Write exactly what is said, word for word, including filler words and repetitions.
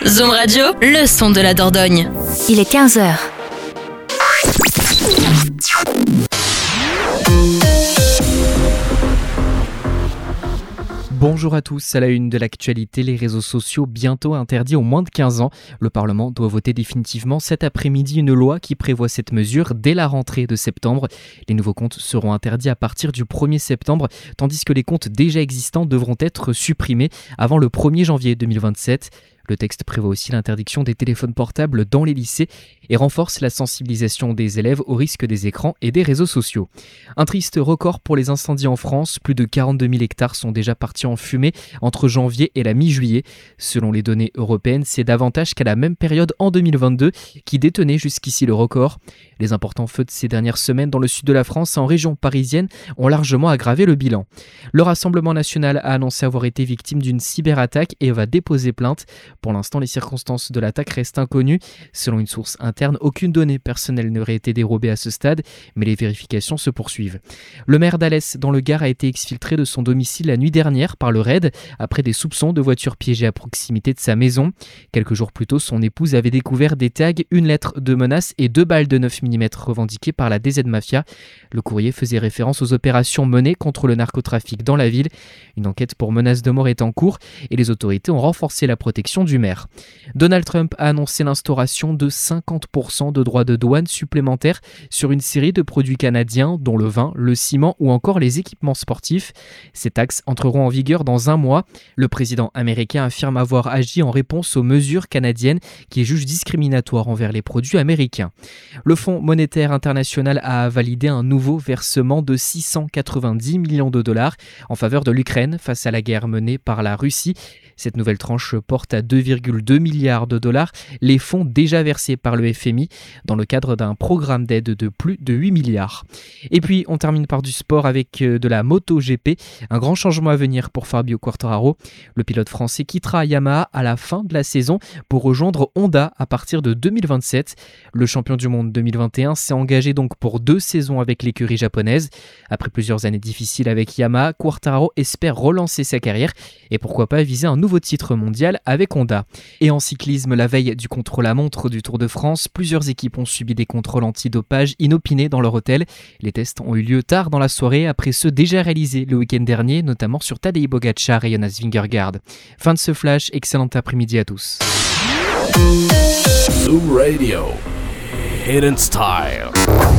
Zoom Radio, le son de la Dordogne. Il est quinze heures. Bonjour à tous, à la une de l'actualité, les réseaux sociaux bientôt interdits aux moins de quinze ans. Le Parlement doit voter définitivement cet après-midi une loi qui prévoit cette mesure dès la rentrée de septembre. Les nouveaux comptes seront interdits à partir du premier septembre, tandis que les comptes déjà existants devront être supprimés avant le premier janvier deux mille vingt-sept. Le texte prévoit aussi l'interdiction des téléphones portables dans les lycées et renforce la sensibilisation des élèves au risque des écrans et des réseaux sociaux. Un triste record pour les incendies en France, plus de quarante-deux mille hectares sont déjà partis en fumée entre janvier et la mi-juillet. Selon les données européennes, c'est davantage qu'à la même période en deux mille vingt-deux qui détenait jusqu'ici le record. Les importants feux de ces dernières semaines dans le sud de la France et en région parisienne ont largement aggravé le bilan. Le Rassemblement national a annoncé avoir été victime d'une cyberattaque et va déposer plainte. Pour l'instant, les circonstances de l'attaque restent inconnues. Selon une source interne, aucune donnée personnelle n'aurait été dérobée à ce stade, mais les vérifications se poursuivent. Le maire d'Alès, dans le Gard, a été exfiltré de son domicile la nuit dernière par le R A I D après des soupçons de voitures piégées à proximité de sa maison. Quelques jours plus tôt, son épouse avait découvert des tags, une lettre de menace et deux balles de neuf millimètres revendiquées par la D Z Mafia. Le courrier faisait référence aux opérations menées contre le narcotrafic dans la ville. Une enquête pour menace de mort est en cours et les autorités ont renforcé la protection du maire. Donald Trump a annoncé l'instauration de cinquante pour cent de droits de douane supplémentaires sur une série de produits canadiens, dont le vin, le ciment ou encore les équipements sportifs. Ces taxes entreront en vigueur dans un mois. Le président américain affirme avoir agi en réponse aux mesures canadiennes qu'il juge discriminatoires envers les produits américains. Le Fonds monétaire international a validé un nouveau versement de six cent quatre-vingt-dix millions de dollars en faveur de l'Ukraine face à la guerre menée par la Russie. Cette nouvelle tranche porte à deux virgule deux milliards de dollars les fonds déjà versés par le F M I dans le cadre d'un programme d'aide de plus de huit milliards. Et puis on termine par du sport avec de la MotoGP, un grand changement à venir pour Fabio Quartararo. Le pilote français quittera Yamaha à la fin de la saison pour rejoindre Honda à partir de deux mille vingt-sept. Le champion du monde deux mille vingt et un s'est engagé donc pour deux saisons avec l'écurie japonaise. Après plusieurs années difficiles avec Yamaha, Quartararo espère relancer sa carrière et pourquoi pas viser un nouveau titre mondial avec Honda. Et en cyclisme, la veille du contre-la-montre du Tour de France, plusieurs équipes ont subi des contrôles antidopage inopinés dans leur hôtel. Les tests ont eu lieu tard dans la soirée après ceux déjà réalisés le week-end dernier, notamment sur Tadej Pogačar et Jonas Vingegaard. Fin de ce flash, excellent après-midi à tous. Zoom Radio, Hidden Style.